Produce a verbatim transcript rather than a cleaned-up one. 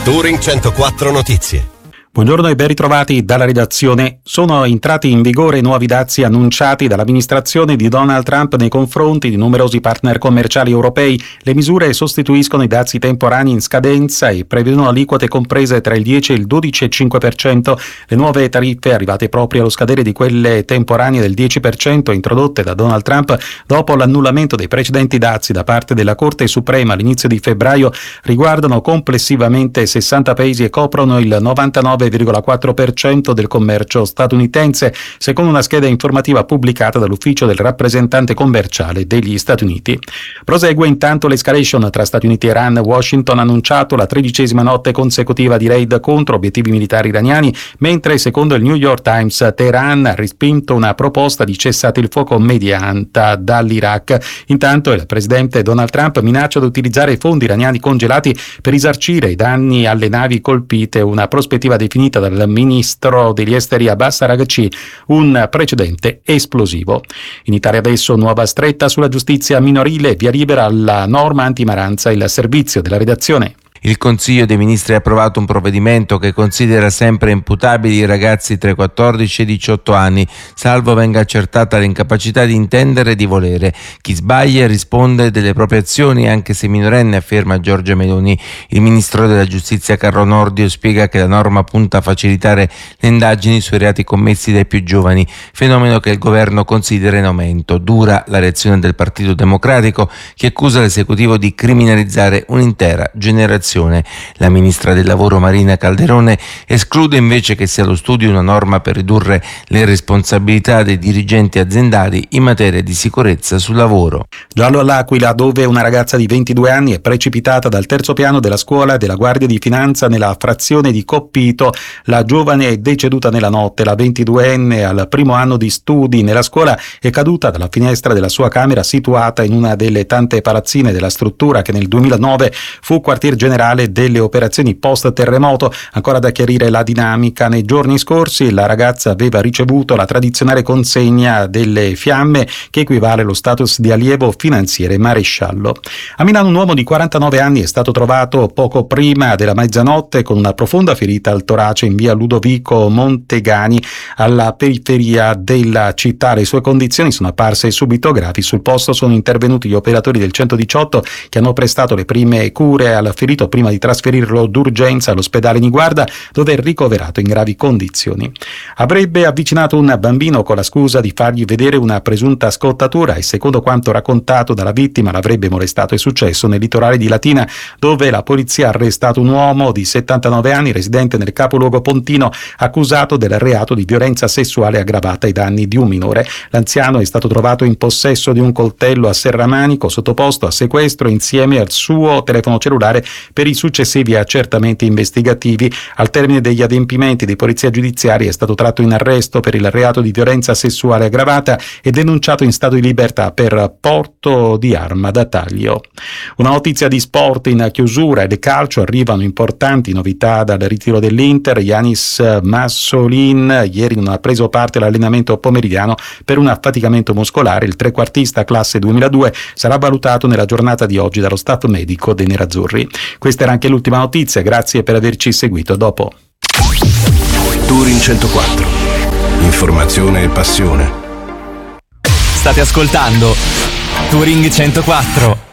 Touring centoquattro Notizie. Buongiorno e ben ritrovati dalla redazione. Sono entrati in vigore nuovi dazi annunciati dall'amministrazione di Donald Trump nei confronti di numerosi partner commerciali europei. Le misure sostituiscono i dazi temporanei in scadenza e prevedono aliquote comprese tra il dieci e il dodici virgola cinque per cento. Le nuove tariffe, arrivate proprio allo scadere di quelle temporanee del dieci per cento introdotte da Donald Trump dopo l'annullamento dei precedenti dazi da parte della Corte Suprema all'inizio di febbraio, riguardano complessivamente sessanta paesi e coprono il novantanove virgola quattro per cento del commercio statunitense, secondo una scheda informativa pubblicata dall'ufficio del rappresentante commerciale degli Stati Uniti. Prosegue intanto l'escalation tra Stati Uniti e Iran. Washington ha annunciato la tredicesima notte consecutiva di raid contro obiettivi militari iraniani, mentre secondo il New York Times Teheran ha respinto una proposta di cessate il fuoco mediata dall'Iraq. Intanto il presidente Donald Trump minaccia di utilizzare fondi iraniani congelati per risarcire i danni alle navi colpite, una prospettiva di finita dal ministro degli esteri Abbas Araghchi, un precedente esplosivo. In Italia adesso nuova stretta sulla giustizia minorile, via libera alla norma antimaranza, il servizio della redazione. Il Consiglio dei Ministri ha approvato un provvedimento che considera sempre imputabili i ragazzi tra i quattordici e i diciotto anni, salvo venga accertata l'incapacità di intendere e di volere. Chi sbaglia risponde delle proprie azioni, anche se minorenne, afferma Giorgia Meloni. Il Ministro della Giustizia Carlo Nordio spiega che la norma punta a facilitare le indagini sui reati commessi dai più giovani, fenomeno che il governo considera in aumento. Dura la reazione del Partito Democratico, che accusa l'esecutivo di criminalizzare un'intera generazione. La ministra del lavoro Marina Calderone esclude invece che sia allo studio una norma per ridurre le responsabilità dei dirigenti aziendali in materia di sicurezza sul lavoro. Giallo all'Aquila, dove una ragazza di ventidue anni è precipitata dal terzo piano della scuola della Guardia di Finanza nella frazione di Coppito. La giovane è deceduta nella notte. La ventiduenne, al primo anno di studi nella scuola, è caduta dalla finestra della sua camera situata in una delle tante palazzine della struttura che nel duemilanove fu quartier generale delle operazioni post terremoto. Ancora da chiarire la dinamica. Nei giorni scorsi la ragazza aveva ricevuto la tradizionale consegna delle fiamme, che equivale allo status di allievo finanziere maresciallo. A Milano un uomo di quarantanove anni è stato trovato poco prima della mezzanotte con una profonda ferita al torace in via Ludovico Montegani, alla periferia della città. Le sue condizioni sono apparse subito gravi. Sul posto sono intervenuti gli operatori del centodiciotto, che hanno prestato le prime cure al ferito prima di trasferirlo d'urgenza all'ospedale Niguarda, dove è ricoverato in gravi condizioni. Avrebbe avvicinato un bambino con la scusa di fargli vedere una presunta scottatura e, secondo quanto raccontato dalla vittima, l'avrebbe molestato. È successo nel litorale di Latina, dove la polizia ha arrestato un uomo di settantanove anni residente nel capoluogo pontino, accusato del reato di violenza sessuale aggravata ai danni di un minore. L'anziano è stato trovato in possesso di un coltello a serramanico, sottoposto a sequestro insieme al suo telefono cellulare per i successivi accertamenti investigativi. Al termine degli adempimenti di polizia giudiziaria è stato tratto in arresto per il reato di violenza sessuale aggravata e denunciato in stato di libertà per porto di arma da taglio. Una notizia di sport in chiusura e del calcio. Arrivano importanti novità dal ritiro dell'Inter. Yanis Massolin ieri non ha preso parte all'allenamento pomeridiano per un affaticamento muscolare. Il trequartista classe duemiladue sarà valutato nella giornata di oggi dallo staff medico dei nerazzurri. Questa era anche l'ultima notizia, grazie per averci seguito. Dopo Touring centoquattro, informazione e passione. State ascoltando Touring centoquattro.